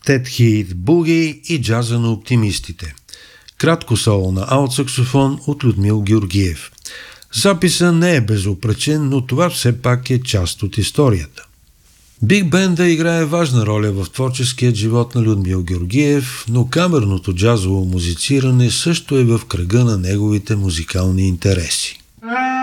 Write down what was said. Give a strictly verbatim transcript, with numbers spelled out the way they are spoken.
Dead Heat Boogie и джаза на оптимистите. Кратко соло на алт-саксофон от Людмил Георгиев. Записа не е безупречен, но това все пак е част от историята. Биг бенда играе важна роля в творческия живот на Людмил Георгиев, но камерното джазово музициране също е в кръга на неговите музикални интереси.